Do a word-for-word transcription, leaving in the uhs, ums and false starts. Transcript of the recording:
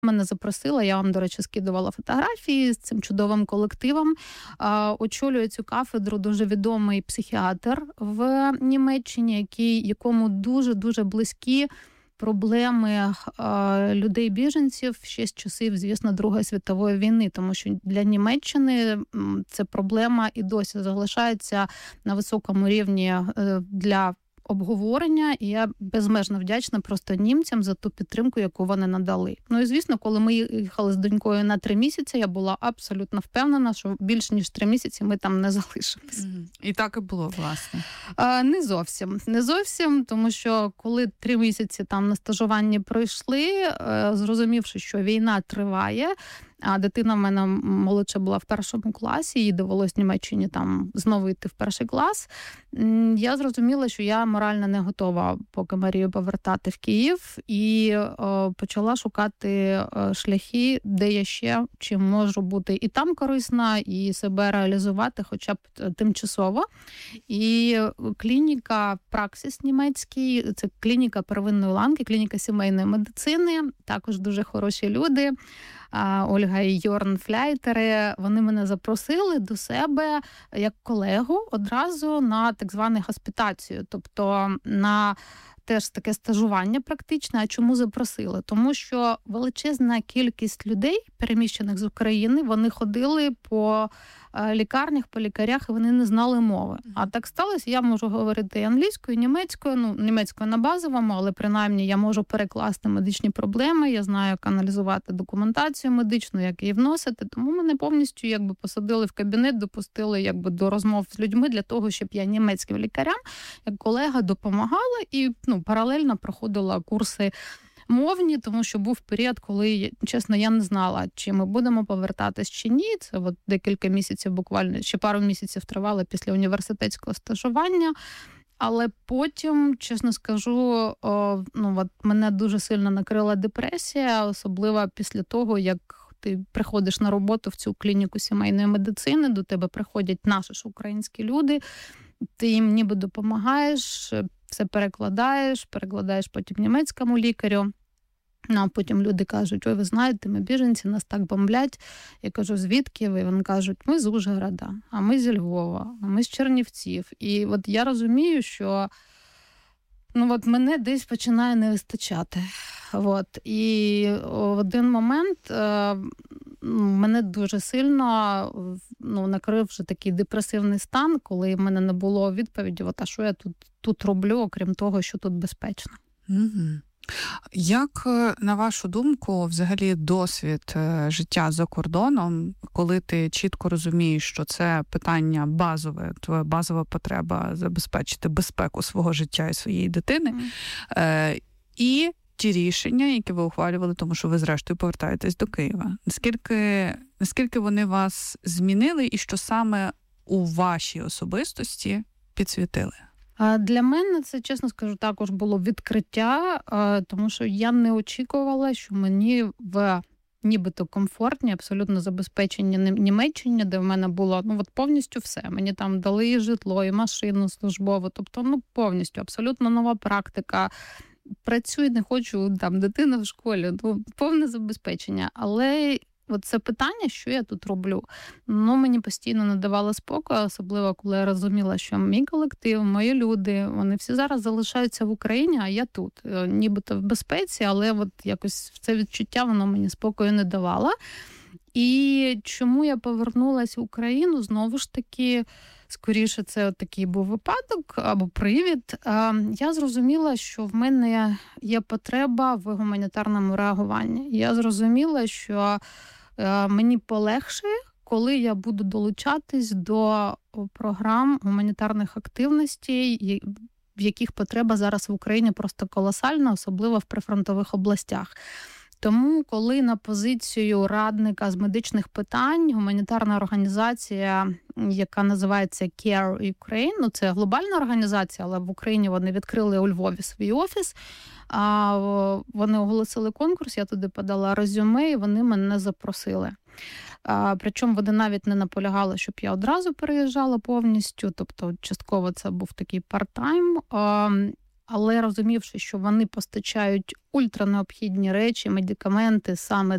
Мене запросила, я вам, до речі, скидувала фотографії з цим чудовим колективом. Очолює цю кафедру дуже відомий психіатр в Німеччині, який, якому дуже-дуже близькі проблеми людей-біженців ще з часів, звісно, Другої світової війни, тому що для Німеччини це проблема і досі залишається на високому рівні для обговорення, і я безмежно вдячна просто німцям за ту підтримку, яку вони надали. Ну і, звісно, коли ми їхали з донькою на три місяці, я була абсолютно впевнена, що більш ніж три місяці ми там не залишимось. І так і було, власне. А, не зовсім. Не зовсім, тому що коли три місяці там на стажуванні пройшли, зрозумівши, що війна триває, а дитина в мене молодша була в першому класі, їй довелось в Німеччині там знову йти в перший клас. Я зрозуміла, що я морально не готова поки Марію повертати в Київ, і о, почала шукати шляхи, де я ще чим можу бути і там корисна, і себе реалізувати хоча б тимчасово. І клініка Праксіс німецький, це клініка первинної ланки, клініка сімейної медицини, також дуже хороші люди. Ольга і Йорн Фляйтери, вони мене запросили до себе як колегу одразу на так звану госпітацію, тобто на теж таке стажування практичне. А чому запросили? Тому що величезна кількість людей, переміщених з України, вони ходили по лікарнях, по лікарях, і вони не знали мови. А так сталося, я можу говорити і англійською, і німецькою, ну, німецькою на базовому, але принаймні я можу перекласти медичні проблеми, я знаю, як аналізувати документацію медичну, як її вносити, тому мене повністю якби посадили в кабінет, допустили якби до розмов з людьми для того, щоб я німецьким лікарям, як колега, допомагала і, ну, паралельно проходила курси мовні, тому що був період, коли, чесно, я не знала, чи ми будемо повертатись чи ні. Це от декілька місяців, буквально, ще пару місяців тривало після університетського стажування. Але потім, чесно скажу, о, ну, от мене дуже сильно накрила депресія, особливо після того, як ти приходиш на роботу в цю клініку сімейної медицини, до тебе приходять наші ж українські люди, ти їм ніби допомагаєш, все перекладаєш, перекладаєш потім німецькому лікарю. Ну, а потім люди кажуть, ой, ви знаєте, ми біженці, нас так бомблять. Я кажу, звідки ви? Вони кажуть, ми з Ужгорода, а ми зі Львова, а ми з Чернівців. І от я розумію, що ну, от мене десь починає не вистачати. От. І в один момент е, мене дуже сильно ну, накрив вже такий депресивний стан, коли в мене не було відповіді, от, а що я тут, тут роблю, окрім того, що тут безпечно. Угу. Як, на вашу думку, взагалі досвід життя за кордоном, коли ти чітко розумієш, що це питання базове, твоя базова потреба забезпечити безпеку свого життя і своєї дитини, mm. е, і ті рішення, які ви ухвалювали, тому що ви зрештою повертаєтесь до Києва. Наскільки, наскільки вони вас змінили і що саме у вашій особистості підсвітили? Для мене це, чесно скажу, також було відкриття, тому що я не очікувала, що мені в нібито комфортні, абсолютно забезпечені Німеччині, де в мене було ну, от повністю все. Мені там дали і житло, і машину службову, тобто ну, повністю, абсолютно нова практика. Працюю, не хочу, там, дитина в школі, ну, повне забезпечення. Але от це питання, що я тут роблю, ну, мені постійно не давало спокою, особливо, коли я розуміла, що мій колектив, мої люди, вони всі зараз залишаються в Україні, а я тут. Нібито в безпеці, але от якось це відчуття, воно мені спокою не давало. І чому я повернулася в Україну, знову ж таки, скоріше, це такий був випадок або привід. Я зрозуміла, що в мене є потреба в гуманітарному реагуванні. Я зрозуміла, що мені полегшає, коли я буду долучатись до програм гуманітарних активностей, в яких потреба зараз в Україні просто колосальна, особливо в прифронтових областях. Тому, коли на позицію радника з медичних питань гуманітарна організація, яка називається Care Ukraine, ну це глобальна організація, але в Україні вони відкрили у Львові свій офіс, а вони оголосили конкурс, я туди подала резюме, і вони мене запросили. А, причому вони навіть не наполягали, щоб я одразу переїжджала повністю, тобто частково це був такий парт-тайм. А, але розумівши, що вони постачають ультранеобхідні речі, медикаменти саме